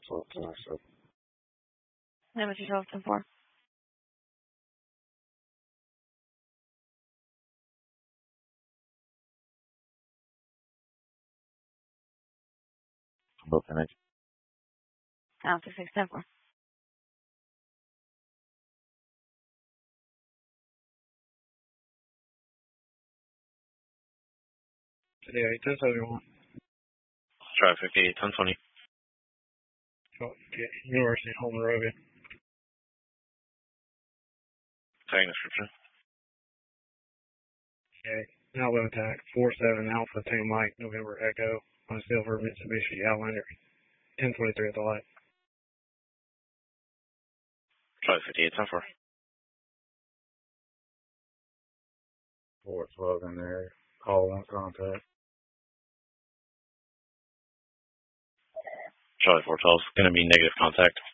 Name of yourself, 10-4. Both image. Down 6, 10-4. Today, 1071. Try 58, 1020. Okay, University of Monrovia. Tag description. Okay, Alvo attack 47 Alpha 10 Mike November Echo on a silver Mitsubishi Outlander 1023 at the light. Try 58, 10-4. 412 in there. Call one contact. Charlie 412 is going to be negative contact.